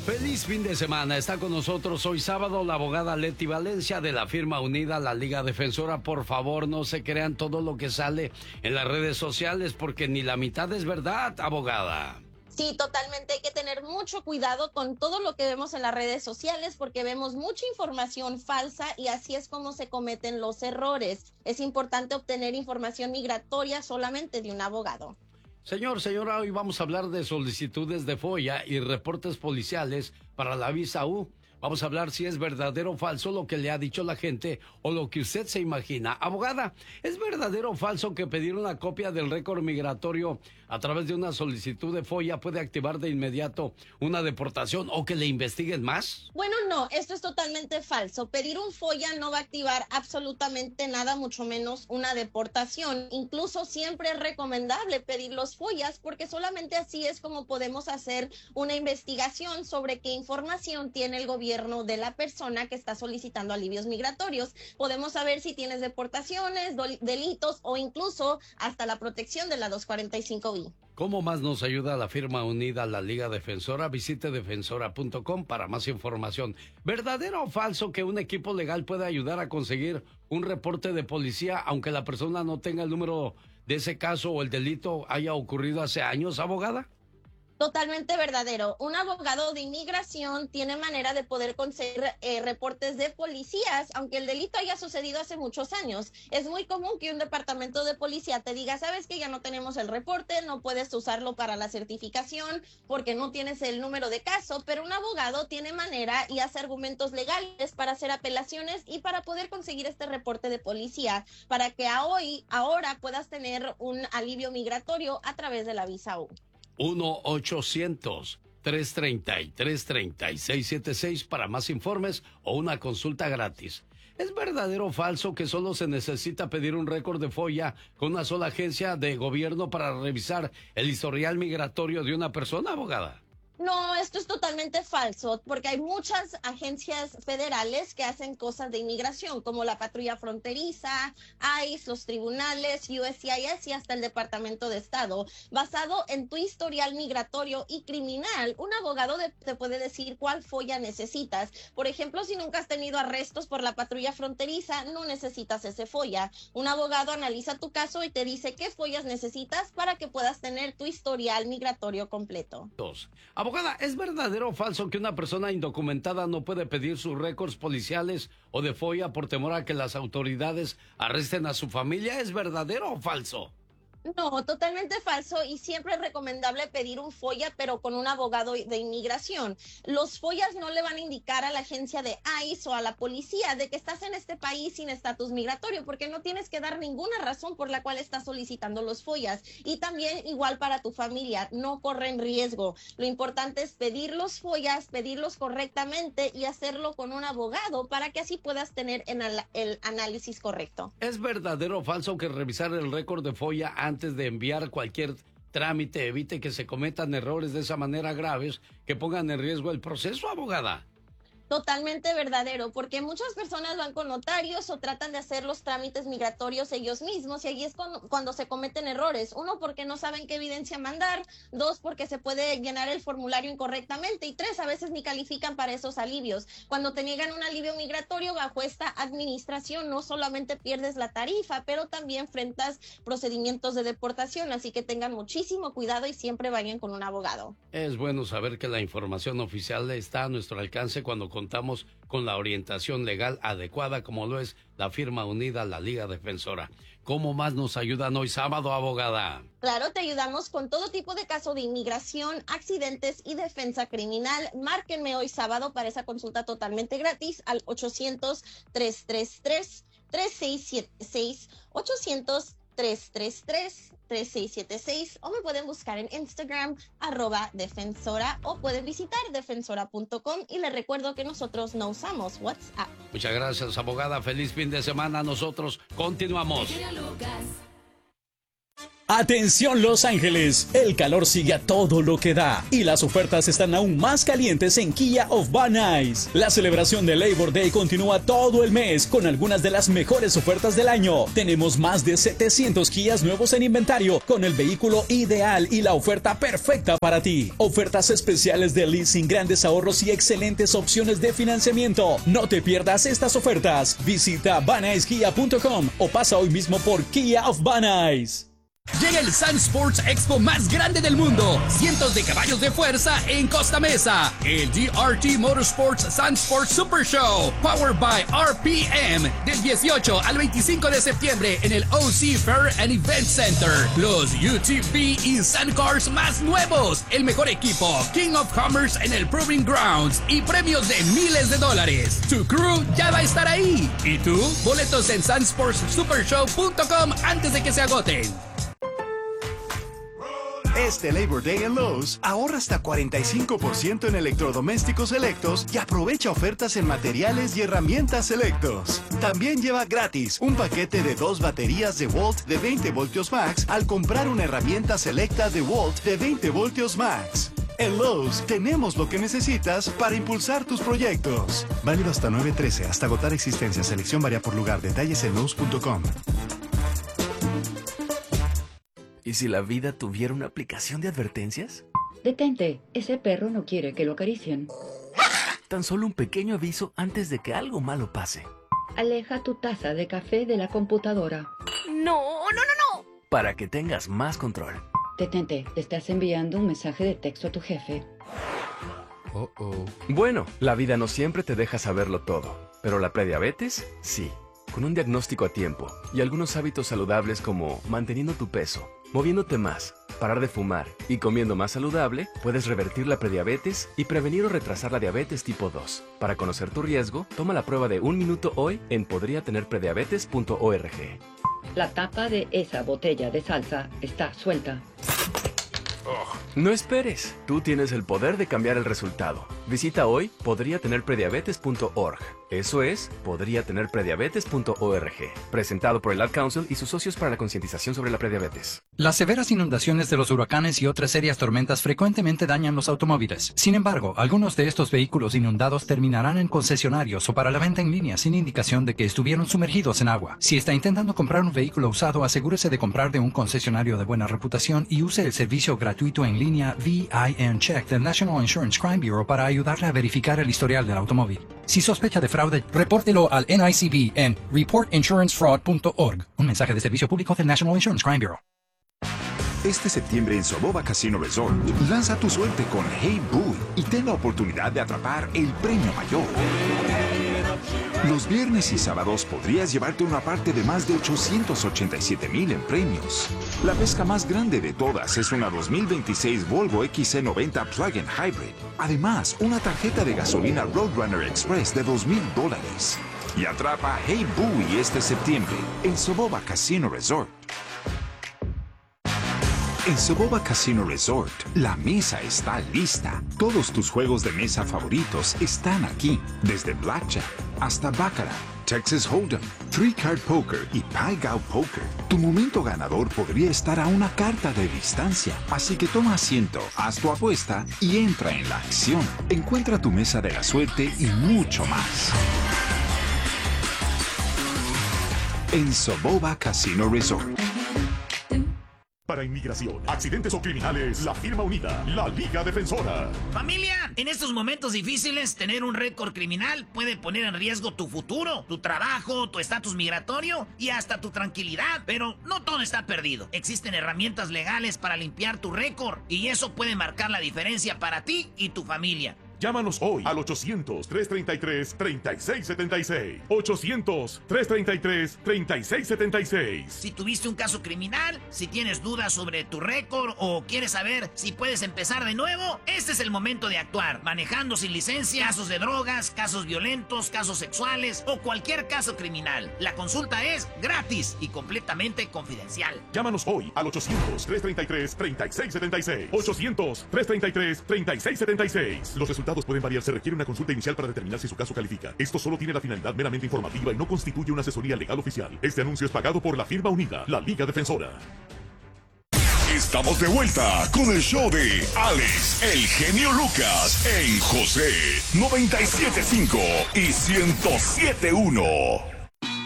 Feliz fin de semana. Está con nosotros hoy sábado la abogada Leti Valencia de la firma unida La Liga Defensora. Por favor, no se crean todo lo que sale en las redes sociales porque ni la mitad es verdad, abogada. Sí, totalmente. Hay que tener mucho cuidado con todo lo que vemos en las redes sociales porque vemos mucha información falsa y así es como se cometen los errores. Es importante obtener información migratoria solamente de un abogado. Señora, hoy vamos a hablar de solicitudes de FOIA y reportes policiales para la visa U. Vamos a hablar si es verdadero o falso lo que le ha dicho la gente o lo que usted se imagina. Abogada, ¿es verdadero o falso que pedir una copia del récord migratorio a través de una solicitud de FOIA puede activar de inmediato una deportación o que le investiguen más? Bueno, no, esto es totalmente falso. Pedir un FOIA no va a activar absolutamente nada, mucho menos una deportación. Incluso siempre es recomendable pedir los FOIAs porque solamente así es como podemos hacer una investigación sobre qué información tiene el gobierno de la persona que está solicitando alivios migratorios. Podemos saber si tienes deportaciones, delitos o incluso hasta la protección de la 245B. ¿Cómo más nos ayuda la firma unida La Liga Defensora? Visite defensora.com para más información. ¿Verdadero o falso que un equipo legal puede ayudar a conseguir un reporte de policía aunque la persona no tenga el número de ese caso o el delito haya ocurrido hace años, abogada? Totalmente verdadero. Un abogado de inmigración tiene manera de poder conseguir reportes de policías, aunque el delito haya sucedido hace muchos años. Es muy común que un departamento de policía te diga, sabes que ya no tenemos el reporte, no puedes usarlo para la certificación porque no tienes el número de caso, pero un abogado tiene manera y hace argumentos legales para hacer apelaciones y para poder conseguir este reporte de policía, para que ahora puedas tener un alivio migratorio a través de la visa U. 1-800-330-3676 para más informes o una consulta gratis. ¿Es verdadero o falso que solo se necesita pedir un récord de FOIA con una sola agencia de gobierno para revisar el historial migratorio de una persona, abogada? No, esto es totalmente falso, porque hay muchas agencias federales que hacen cosas de inmigración, como la patrulla fronteriza, ICE, los tribunales, USCIS y hasta el Departamento de Estado. Basado en tu historial migratorio y criminal, un abogado te puede decir cuál FOIA necesitas. Por ejemplo, si nunca has tenido arrestos por la patrulla fronteriza, no necesitas ese FOIA. Un abogado analiza tu caso y te dice qué FOIAs necesitas para que puedas tener tu historial migratorio completo. Abogada, ¿es verdadero o falso que una persona indocumentada no puede pedir sus récords policiales o de FOIA por temor a que las autoridades arresten a su familia? ¿Es verdadero o falso? No, totalmente falso y siempre es recomendable pedir un FOIA, pero con un abogado de inmigración. Los FOIAs no le van a indicar a la agencia de ICE o a la policía de que estás en este país sin estatus migratorio, porque no tienes que dar ninguna razón por la cual estás solicitando los FOIAs. Y también igual para tu familia, no corren riesgo. Lo importante es pedir los FOIAs, pedirlos correctamente y hacerlo con un abogado para que así puedas tener el análisis correcto. ¿Es verdadero o falso que revisar el récord de FOIA antes de enviar cualquier trámite evite que se cometan errores de esa manera graves que pongan en riesgo el proceso, abogada? Totalmente verdadero, porque muchas personas van con notarios o tratan de hacer los trámites migratorios ellos mismos y ahí es cuando se cometen errores. Uno, porque no saben qué evidencia mandar. Dos, porque se puede llenar el formulario incorrectamente. Y tres, a veces ni califican para esos alivios. Cuando te niegan un alivio migratorio bajo esta administración, no solamente pierdes la tarifa, pero también enfrentas procedimientos de deportación. Así que tengan muchísimo cuidado y siempre vayan con un abogado. Es bueno saber que la información oficial está a nuestro alcance cuando contamos con la orientación legal adecuada, como lo es la firma unida La Liga Defensora. ¿Cómo más nos ayudan hoy sábado, abogada? Claro, te ayudamos con todo tipo de caso de inmigración, accidentes y defensa criminal. Márquenme hoy sábado para esa consulta totalmente gratis al 800-333-3676, 800-333-3676 o me pueden buscar en Instagram @defensora o pueden visitar defensora.com y les recuerdo que nosotros no usamos WhatsApp. Muchas gracias, abogada. Feliz fin de semana. Nosotros continuamos. Atención Los Ángeles, el calor sigue a todo lo que da y las ofertas están aún más calientes en Kia of Van Nuys. La celebración de Labor Day continúa todo el mes con algunas de las mejores ofertas del año. Tenemos más de 700 Kias nuevos en inventario con el vehículo ideal y la oferta perfecta para ti. Ofertas especiales de leasing, grandes ahorros y excelentes opciones de financiamiento. No te pierdas estas ofertas. Visita vannuyskia.com o pasa hoy mismo por Kia of Van Nuys. Llega el Sun Sports Expo más grande del mundo. Cientos de caballos de fuerza en Costa Mesa. El DRT Motorsports Sun Sports Super Show, powered by RPM, del 18 al 25 de septiembre en el OC Fair and Event Center. Los UTV y Sun Cars más nuevos, el mejor equipo, King of Commerce en el Proving Grounds y premios de miles de dólares. Tu crew ya va a estar ahí. ¿Y tú? Boletos en sunsportssupershow.com antes de que se agoten. Este Labor Day en Lowe's, ahorra hasta 45% en electrodomésticos selectos y aprovecha ofertas en materiales y herramientas selectos. También lleva gratis un paquete de 2 baterías de Volt de 20 voltios max al comprar una herramienta selecta de Volt de 20 voltios max. En Lowe's tenemos lo que necesitas para impulsar tus proyectos. Válido hasta 9/13, hasta agotar existencia. Selección varía por lugar. Detalles en Lowe's.com. ¿Y si la vida tuviera una aplicación de advertencias? Detente, ese perro no quiere que lo acaricien. Tan solo un pequeño aviso antes de que algo malo pase. Aleja tu taza de café de la computadora. No. Para que tengas más control. Detente, te estás enviando un mensaje de texto a tu jefe. Bueno, la vida no siempre te deja saberlo todo, pero la prediabetes, sí. Con un diagnóstico a tiempo y algunos hábitos saludables como manteniendo tu peso, moviéndote más, parar de fumar y comiendo más saludable, puedes revertir la prediabetes y prevenir o retrasar la diabetes tipo 2. Para conocer tu riesgo, toma la prueba de 1 minuto hoy en podriatenerprediabetes.org. La tapa de esa botella de salsa está suelta. No esperes, tú tienes el poder de cambiar el resultado. Visita hoy podriatenerprediabetes.org. Eso es, podriatenerprediabetes.org. Presentado por el Ad Council y sus socios para la concientización sobre la prediabetes. Las severas inundaciones de los huracanes y otras serias tormentas frecuentemente dañan los automóviles. Sin embargo, algunos de estos vehículos inundados terminarán en concesionarios o para la venta en línea sin indicación de que estuvieron sumergidos en agua. Si está intentando comprar un vehículo usado, asegúrese de comprar de un concesionario de buena reputación y use el servicio gratuito en línea VIN Check del National Insurance Crime Bureau para ayudarle a verificar el historial del automóvil. Si sospecha de fraude, repórtelo al NICB en reportinsurancefraud.org. Un mensaje de servicio público del National Insurance Crime Bureau. Este septiembre en Soboba Casino Resort, lanza tu suerte con Hey Boo y ten la oportunidad de atrapar el premio mayor. Los viernes y sábados podrías llevarte una parte de más de 887,000 en premios. La pesca más grande de todas es una 2026 Volvo XC90 Plug-in Hybrid. Además, una tarjeta de gasolina Roadrunner Express de $2,000. Y atrapa Hey Boo este septiembre en Soboba Casino Resort. En Soboba Casino Resort, la mesa está lista. Todos tus juegos de mesa favoritos están aquí, desde Blackjack hasta Baccarat, Texas Hold'em, Three Card Poker y Pai Gow Poker. Tu momento ganador podría estar a una carta de distancia, así que toma asiento, haz tu apuesta y entra en la acción. Encuentra tu mesa de la suerte y mucho más en Soboba Casino Resort. Para inmigración, accidentes o criminales, la firma unida, la Liga Defensora. Familia, en estos momentos difíciles, tener un récord criminal puede poner en riesgo tu futuro, tu trabajo, tu estatus migratorio y hasta tu tranquilidad. Pero no todo está perdido. Existen herramientas legales para limpiar tu récord y eso puede marcar la diferencia para ti y tu familia. Llámanos hoy al 800-333-3676. 800-333-3676. Si tuviste un caso criminal, si tienes dudas sobre tu récord o quieres saber si puedes empezar de nuevo, este es el momento de actuar. Manejando sin licencia, casos de drogas, casos violentos, casos sexuales o cualquier caso criminal. La consulta es gratis y completamente confidencial. Llámanos hoy al 800-333-3676. 800-333-3676. Los resultados pueden variar. Se requiere una consulta inicial para determinar si su caso califica. Esto solo tiene la finalidad meramente informativa y no constituye una asesoría legal oficial. Este anuncio es pagado por la firma unida, la Liga Defensora. Estamos de vuelta con el show de Alex, el genio Lucas, en José 97.5 y 107.1.